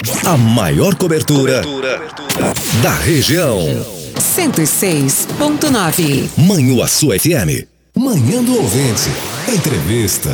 A maior cobertura da região. 106.9. Manhuaçu FM. Manhã do Ouvinte. Entrevista.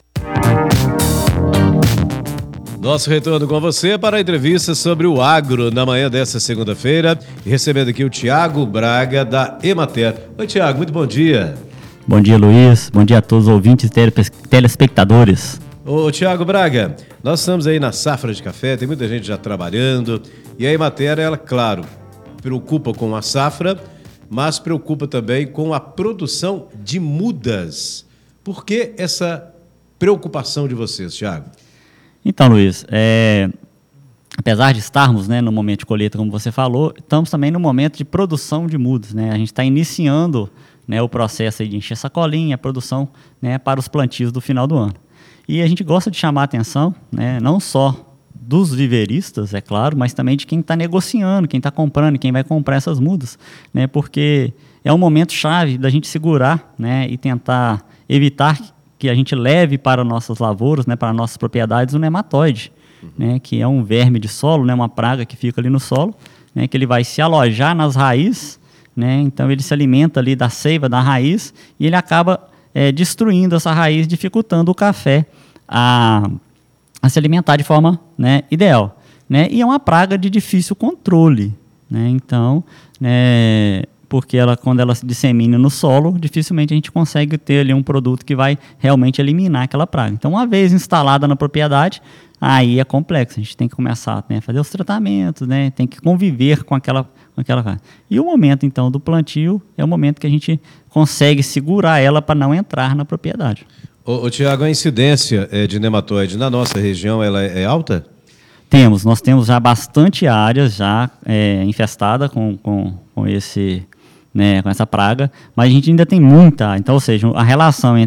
Nosso retorno com você para a entrevista sobre o agro na manhã dessa segunda-feira. E recebendo aqui o Tiago Braga, da Emater. Oi, Tiago, muito bom dia. Bom dia, Luiz. Bom dia a todos os ouvintes e telespectadores. Ô, Tiago Braga, nós estamos aí na safra de café, tem muita gente já trabalhando. E a Emater, ela, claro, preocupa com a safra, mas preocupa também com a produção de mudas. Por que essa preocupação de vocês, Tiago? Então, Luiz, apesar de estarmos, no momento de colheita, como você falou, estamos também no momento de produção de mudas, né? A gente está iniciando, o processo aí de encher sacolinha, a produção, para os plantios do final do ano. E a gente gosta de chamar a atenção, não só dos viveristas, é claro, mas também de quem está negociando, quem está comprando, quem vai comprar essas mudas, porque é um momento chave da gente segurar, e tentar evitar que a gente leve para nossas lavouras, para nossas propriedades, o nematóide, que é um verme de solo, uma praga que fica ali no solo, que ele vai se alojar nas raízes, então ele se alimenta ali da seiva da raiz e ele acaba destruindo essa raiz, dificultando o café a se alimentar de forma ideal. E é uma praga de difícil controle. Então, porque quando ela se dissemina no solo, dificilmente a gente consegue ter ali um produto que vai realmente eliminar aquela praga. Então, uma vez instalada na propriedade, aí é complexo. A gente tem que começar a fazer os tratamentos, tem que conviver com aquela praga. E o momento, então, do plantio é o momento que a gente consegue segurar ela para não entrar na propriedade. Ô, Tiago, a incidência de nematóide na nossa região, ela é alta? Nós temos já bastante áreas já infestada com essa praga, mas a gente ainda tem muita, então, ou seja, a relação entre